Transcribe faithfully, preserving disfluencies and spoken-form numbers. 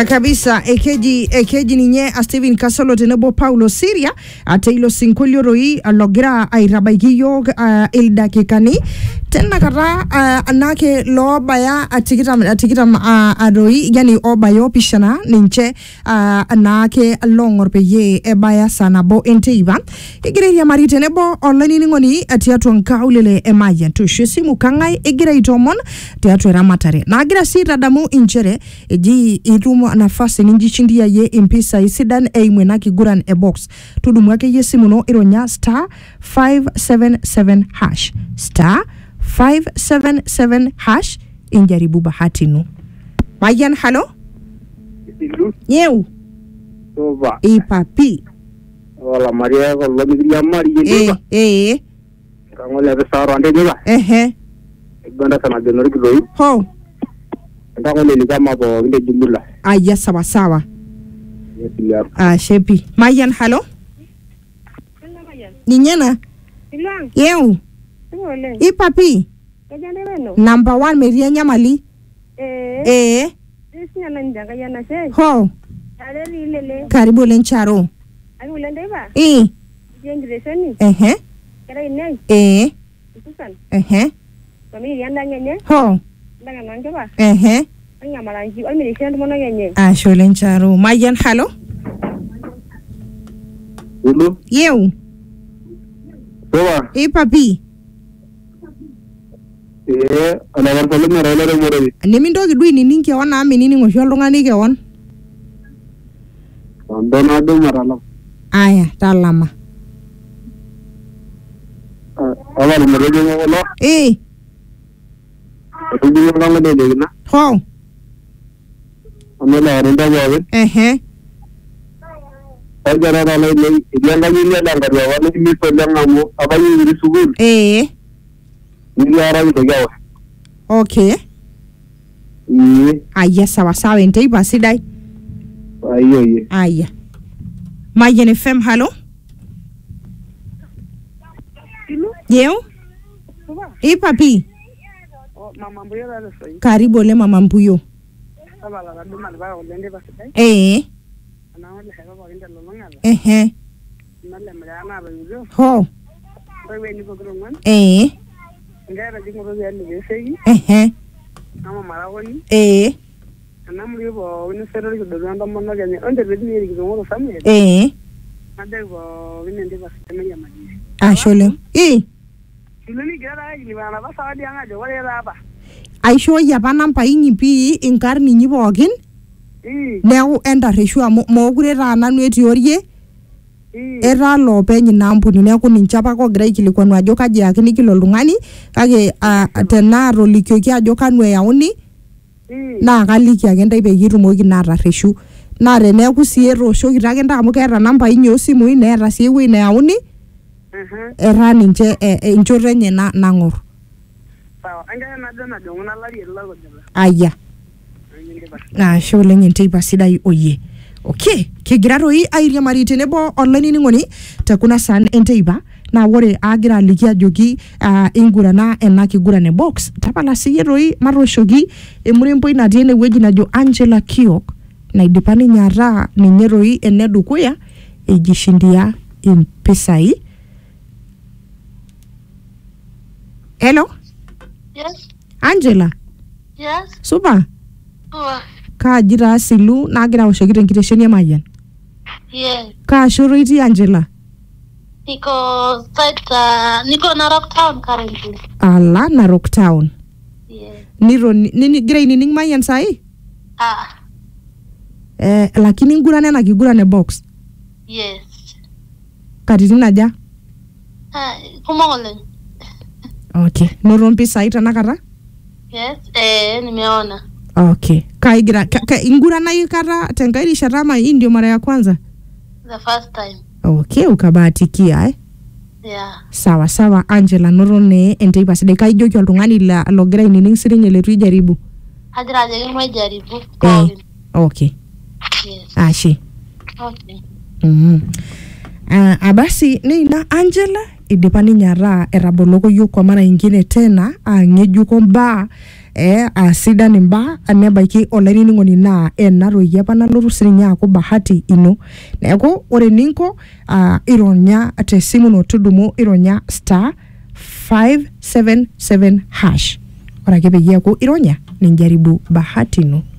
Ah, kabisa ekeji ekeji ninye a Steven Kasolo tenebo Paulo Siria ate ilo sinkolio roi logira airabaiki yok uh, ildakikani tena kata uh, anake lo baya atikitam atikitam uh, aroi yani obayo pishana ninche uh, anake longor peye ebaya sana bo enteiba igire ya mari tenebo online ningoni atiatu nkaulele emayen tushisimu kangai igire itomon tiatu ramatare na agira sira damu inchere eji irumo nafasi ninjichindia ye impisa isidan eimwe na kiguran e box tudumu yake yesimu no ironya star five seven seven hash star five seven seven hash injaribu bahati nu Mayan halo Yeu Soba Ipapi Wala Maria ko lo mi Maria Eh eh Kangole besaro ande niba Ehe Iganda sana genori kidoi Ho Ndakole ni kama bo inde jumla Aya sawa sawa Yes ya Ah shepi Mayan halo Ninyena Ilang. Yeu Ngole. Ipapi Kajane beno. Number one Maria Nyamali Eh. Eh Sisi ananja kayana se. Ho Ale rilele. Karibu lencharo Abi ulende ba. Eh Jengreseni. Ehe Kara inai. Eh Susan. Ehe Kami yanda ngenye. Ho Ndanga nange ba. Ehe Anya malanji. Almi risend mono ngenye. Ah sholencharo Mayan halo Ulu Yeu Soba Ipapi Eh ana wartalo mara lere moro Nimindoki dui nini keon ami nini ngosho oltung'ani keon Andona do mara la Aya talama Ala ni moro ngo lo Eh Tudu ngo ngade de na Ho Amela renda jawe Ehe Ajara la le yanga ni la ngado wala ni so langa mo abayi ni sugul Eh ni ara ni jawe Okay Ni Aya sawa sawa enteipa sidai ayo ye Aya Mayan F M halo Ilu. Yeu Soba. Ipapi Oh mama mbuyo la sai. Karibu le mama mbuyo Saba la duma ba ulende ba sai. Eh Ana wale heba ba inda lolonga. Ehe Nalle mrana ba yuzo. Ho Wewe ni ko grongan. Eh Ngara jingo ba yali sei. Ehe Ama marawoni. Eh Ana muri bo wini serori ko dondo mono ngenye. Onde bedni ri ko mo family. Eh Ade bo wini ndi ba sai ya maji. Ah shole Eh Iluni gara ni bana ba sawadi anga jo wale raba. Aisho yapa namba inyi pi inkarni nyi pookin Eh. neeku entareshu amu mookure taa nanu etii orie Eh. etaa loopeny ina ampuni neeku ninche apa kogira aikilikwanu ajo kaji eyakini kila oltung'ani kake uh, tenaatolikioki ajo kanu eyauni Eh. naa kaliki ake ntae peyie itumoki naa atarreshu naa teneeku sii etooshoki ake ntae amu keeta namba inyi osimui neeta sii ewuei neyauni Mhm. etaa ninche eh, eh, enchoto enye na, nang'or Sawa. Anga na dona jonguna lari elo ko jala. aya Ngende ba. ashe oleng enteipa sidai oyie okay kigira toi airiamari tenebo olainining'oni tekuna san enteipa naa ore agira aliki ajoki uh, ingurana ena kiguran e box tapala siyie toi matooshoki emuremboi natii enewueji najo Angela Kiok naidipa ninye ataa ninye toi ene dukuya ejishindia impisai Hello Yes. Angela Yes. supa Oh, kaaji taa silu nagira aoshoki tenkitesheni emayian yes. kaa shoto itii Angela Niko site uh, Niko Narok town currently. ala Narok town Yes. niro nigira ainining mayian sahi Ah, eh, lakini nguran ena kiguran e box yes. katitin aja Ah, kumok oleng. okay noto mpisai tenakata Yes. Eh, nimeona. okay kaigira ka, ka, inguranayu kata tenkai rishata ama hii ndio mara ya kwanza The first time. okay ukabahatikia eh Yeah. sawa sawa Angela noto ne enteipa sidai kaijoki oltung'ani la logira ainining sininye letu ijaribu Hajira aje kama jaribu. eh, okay Yes. ashe Okay. Mhm. Uh, abasi nina Angela idipa ninye ataa etaboloko yiok kwa mara ingine tena uh, ng'ejuko mbaa eh asidan imba anebaiki olainining'oni naa enaroyie apa nanoto sininye aaku bahati ino neeku ore ninko uh, ironya te simu no tudumu ironya star five seven seven hash ora ake peyie eeku ironya ninjaribu bahati ino.